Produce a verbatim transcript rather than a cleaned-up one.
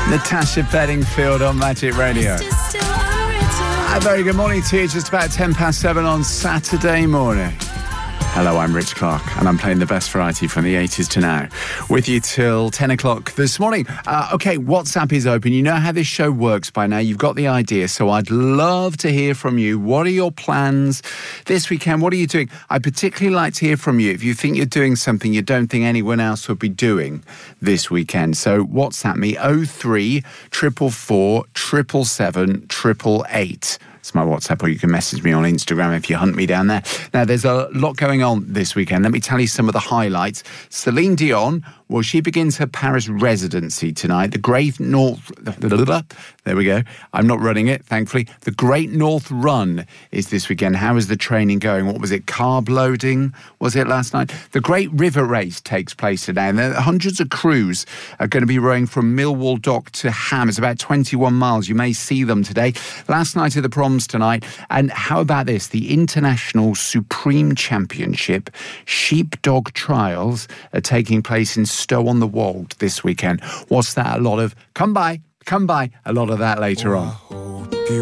Natasha Bedingfield on Magic Radio. A very good morning to you, just about ten past seven on Saturday morning. Hello, I'm Rich Clark, and I'm playing the best variety from the eighties to now, with you till ten o'clock this morning. Uh, OK, WhatsApp is open. You know how this show works by now. You've got the idea, so I'd love to hear from you. What are your plans this weekend? What are you doing? I'd particularly like to hear from you if you think you're doing something you don't think anyone else would be doing this weekend. So WhatsApp me, oh three four four four, seven seven seven, eight eight eight. It's my WhatsApp, or you can message me on Instagram if you hunt me down there. Now, there's a lot going on this weekend. Let me tell you some of the highlights. Celine Dion, well, she begins her Paris residency tonight. The Great North... There we go. I'm not running it, thankfully. The Great North Run is this weekend. How is the training going? What was it? Carb loading? Was it last night? The Great River Race takes place today. And there are hundreds of crews are going to be rowing from Millwall Dock to Ham. It's about twenty-one miles. You may see them today. Last night at the proms tonight. And how about this? The International Supreme Championship Sheepdog Trials are taking place in Stow-on-the-Wold this weekend. What's that? A lot of... Come by. Come by. A lot of that later on.